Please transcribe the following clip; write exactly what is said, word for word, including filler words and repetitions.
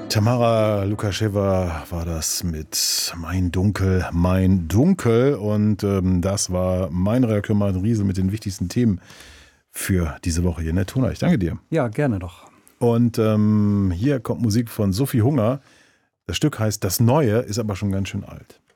Tamara Lukascheva war das mit Mein Dunkel, mein Dunkel. Und ähm, das war mein Reaktion Martin Riesel mit den wichtigsten Themen für diese Woche hier in der Tuna. Ich danke dir. Ja, gerne doch. Und ähm, hier kommt Musik von Sophie Hunger. Das Stück heißt Das Neue, ist aber schon ganz schön alt.